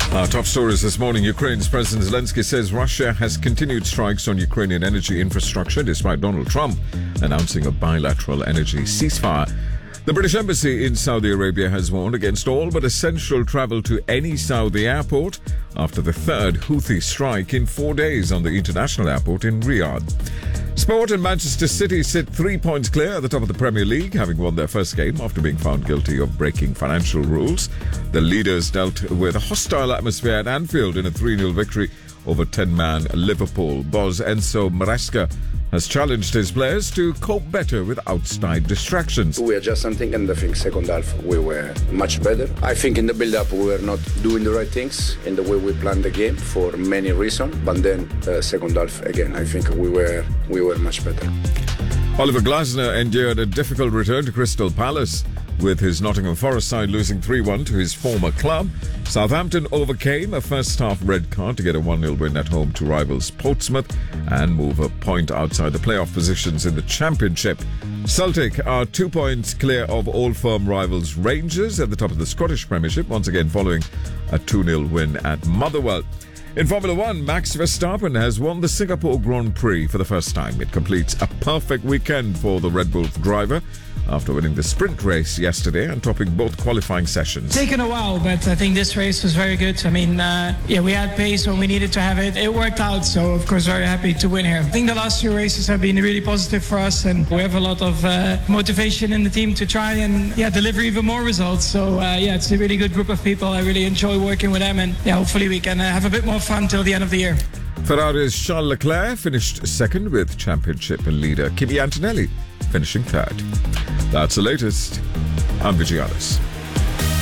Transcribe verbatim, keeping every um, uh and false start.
Our top stories this morning. Ukraine's President Zelensky says Russia has continued strikes on Ukrainian energy infrastructure despite Donald Trump announcing a bilateral energy ceasefire. The British Embassy in Saudi Arabia has warned against all but essential travel to any Saudi airport after the third Houthi strike in four days on the international airport in Riyadh. Sport and Manchester City sit three points clear at the top of the Premier League, having won their first game after being found guilty of breaking financial rules. The leaders dealt with a hostile atmosphere at Anfield in a three nil victory over ten-man Liverpool. Boss Enzo Maresca has challenged his players to cope better with outside distractions. We adjust something, and I think second half we were much better. I think in the build-up we were not doing the right things in the way we planned the game for many reasons. But then uh, second half again, I think we were we were much better. Oliver Glasner endured a difficult return to Crystal Palace, with his Nottingham Forest side losing three one to his former club. Southampton overcame a first-half red card to get a one nil win at home to rivals Portsmouth and move a point outside the playoff positions in the Championship. Celtic are two points clear of Old Firm rivals Rangers at the top of the Scottish Premiership, once again following a two nil win at Motherwell. In Formula One, Max Verstappen has won the Singapore Grand Prix for the first time. It completes a perfect weekend for the Red Bull driver after winning the sprint race yesterday and topping both qualifying sessions. Taken a while, but I think this race was very good. I mean, uh, yeah, we had pace when we needed to have it. It worked out, so of course very happy to win here. I think the last few races have been really positive for us, and we have a lot of uh, motivation in the team to try and yeah deliver even more results. So uh, yeah, it's a really good group of people. I really enjoy working with them, and yeah, hopefully we can uh, have a bit more fun till the end of the year. Ferrari's Charles Leclerc finished second, with championship leader Kimi Antonelli finishing third. That's the latest. I'm Vijay Alice.